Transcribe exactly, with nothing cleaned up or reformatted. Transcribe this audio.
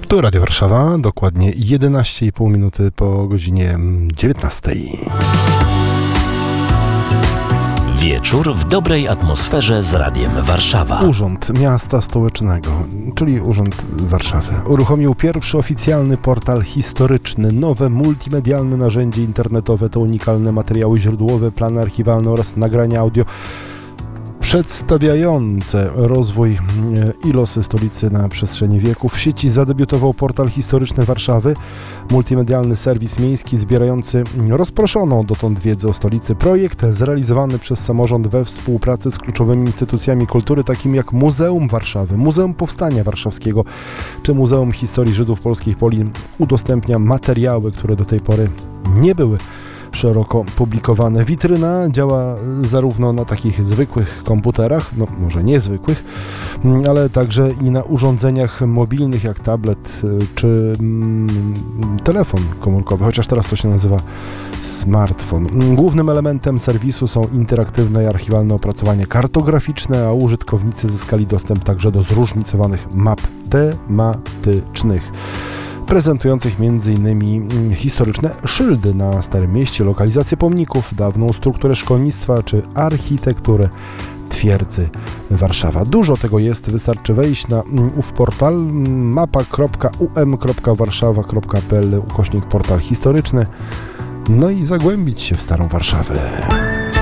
Tu Radio Warszawa, dokładnie jedenaście i pół minuty po godzinie dziewiętnastej. Wieczór w dobrej atmosferze z Radiem Warszawa. Urząd Miasta Stołecznego, czyli Urząd Warszawy, uruchomił pierwszy oficjalny portal historyczny. Nowe multimedialne narzędzie internetowe to unikalne materiały źródłowe, plany archiwalne oraz nagrania audio przedstawiające rozwój i losy stolicy na przestrzeni wieków. W sieci zadebiutował portal historyczny Warszawy, multimedialny serwis miejski zbierający rozproszoną dotąd wiedzę o stolicy. Projekt zrealizowany przez samorząd we współpracy z kluczowymi instytucjami kultury, takimi jak Muzeum Warszawy, Muzeum Powstania Warszawskiego czy Muzeum Historii Żydów Polskich Polin, udostępnia materiały, które do tej pory nie były szeroko publikowane. Witryna działa zarówno na takich zwykłych komputerach, no może niezwykłych, ale także i na urządzeniach mobilnych jak tablet czy mm, telefon komórkowy, chociaż teraz to się nazywa smartfon. Głównym elementem serwisu są interaktywne i archiwalne opracowania kartograficzne, a użytkownicy zyskali dostęp także do zróżnicowanych map tematycznych, prezentujących między innymi historyczne szyldy na Starym Mieście, lokalizację pomników, dawną strukturę szkolnictwa czy architekturę twierdzy Warszawa. Dużo tego jest, wystarczy wejść na ów portal mapa kropka u m kropka warszawa kropka p l ukośnik portal historyczny, no i zagłębić się w Starą Warszawę.